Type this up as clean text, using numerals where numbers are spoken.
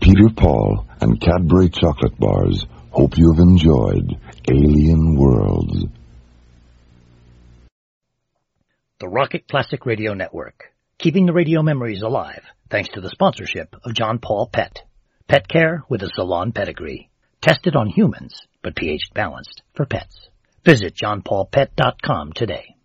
Peter Paul and Cadbury chocolate bars hope you have enjoyed Alien Worlds. The Rocket Classic Radio Network, keeping the radio memories alive thanks to the sponsorship of John Paul Pet. Pet care with a salon pedigree. Tested on humans, but pH balanced for pets. Visit johnpaulpet.com today.